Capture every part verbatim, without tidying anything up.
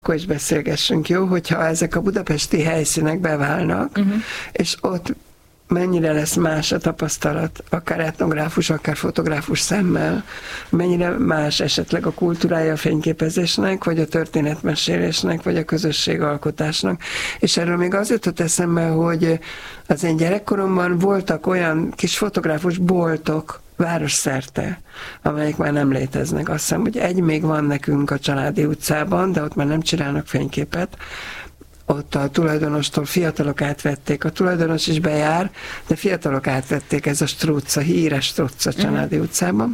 akkor is beszélgessünk, jó? Hogyha ezek a budapesti helyszínek beválnak, uh-huh. és ott mennyire lesz más a tapasztalat, akár etnográfus, akár fotográfus szemmel, mennyire más esetleg a kultúrája a fényképezésnek, vagy a történetmesélésnek, vagy a közösségalkotásnak. És erről még az jutott eszembe, hogy az én gyerekkoromban voltak olyan kis fotográfus boltok városszerte, amelyek már nem léteznek. Azt hiszem, hogy egy még van nekünk a Családi utcában, de ott már nem csinálnak fényképet. Ott a tulajdonostól fiatalok átvették, a tulajdonos is bejár, de fiatalok átvették, ez a Strutz, a híres Strutz a Családi uh-huh. utcában.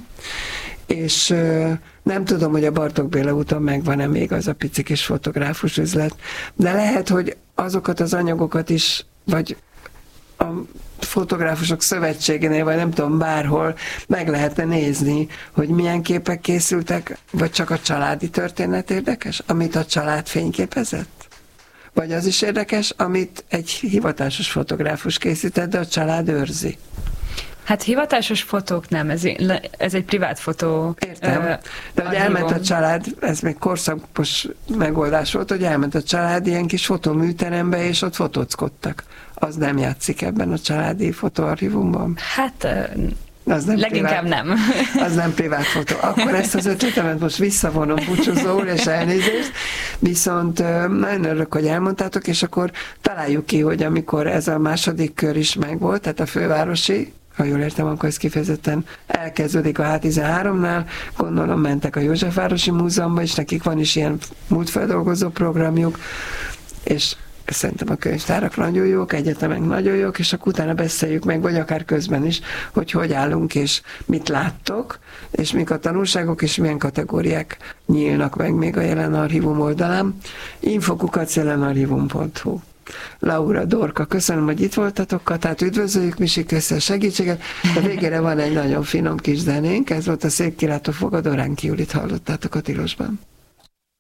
És euh, nem tudom, hogy a Bartók Béla úton megvan-e még az a pici kis fotográfus üzlet, de lehet, hogy azokat az anyagokat is, vagy a Fotográfusok Szövetségénél, vagy nem tudom, bárhol meg lehetne nézni, hogy milyen képek készültek, vagy csak a családi történet érdekes, amit a család fényképezett? Vagy az is érdekes, amit egy hivatásos fotográfus készített, de a család őrzi. Hát hivatásos fotók nem, ez, ez egy privát fotó. Értem, uh, de hogy elment a család, ez még korszakos megoldás volt, hogy elment a család ilyen kis fotóműterembe, és ott fotózkodtak. Az nem játszik ebben a családi fotóarchívumban? Hát... Uh, Az nem leginkább privát, nem. Az nem privát fotó. Akkor ezt az ötletemet most visszavonom, búcsúzól, és elnézést. Viszont nagyon örülök, hogy elmondtátok, és akkor találjuk ki, hogy amikor ez a második kör is megvolt, tehát a fővárosi, ha jól értem, akkor ez kifejezetten elkezdődik a há tizenháromnál, gondolom mentek a Józsefvárosi Múzeumban, és nekik van is ilyen múltfeldolgozó programjuk, és szerintem a könyvtárak nagyon jók, egyetemek nagyon jók, és akkor utána beszéljük meg, vagy akár közben is, hogy hogy állunk, és mit láttok, és mik a tanulságok, és milyen kategóriák nyílnak meg még a Jelen Archívum oldalán. info kukac jelenarchívum pont hu. Laura, Dorka, köszönöm, hogy itt voltatok, tehát üdvözöljük, Misi, köszönöm a segítséget. A végére van egy nagyon finom kis zenénk, ez volt a Szép kilátó fogadó, Ránki Julit hallottátok a Tilosban.